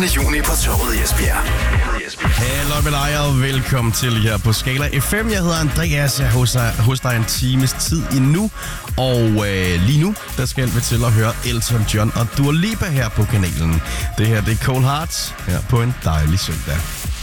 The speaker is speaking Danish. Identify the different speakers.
Speaker 1: 8. juni på Torvet i Esbjerg.
Speaker 2: Hallo med dig og velkommen til her på Skala FM. Jeg hedder Andreas, jeg er hos dig en times tid endnu. Og lige nu, der skal vi til at høre Elton John og Dua Lipa her på kanalen. Det her, det er Cold Hearts her på en dejlig søndag.